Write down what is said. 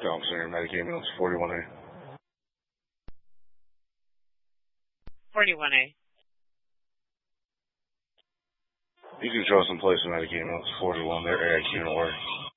Tom Center, Medicaid ambulance 41A. 41A. You can show us some place in Medicaid ambulance 41 there, AIQ in order.